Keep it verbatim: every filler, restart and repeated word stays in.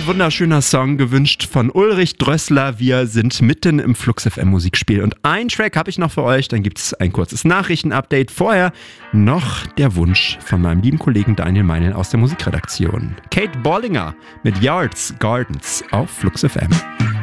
wunderschöner Song, gewünscht von Ulrich Drössler. Wir sind mitten im Flux F M Musikspiel und ein Track habe ich noch für euch, dann gibt es ein kurzes Nachrichtenupdate. Vorher noch der Wunsch von meinem lieben Kollegen Daniel Meinl aus der Musikredaktion. Kate Bollinger mit Yards Gardens auf Flux F M.